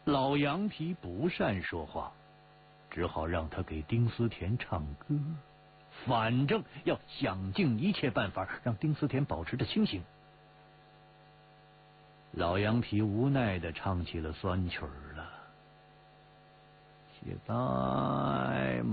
老羊皮不善说话，只好让他给丁思甜唱歌，反正要想尽一切办法让丁思甜保持着清醒。老羊皮无奈地唱起了酸曲儿了。现在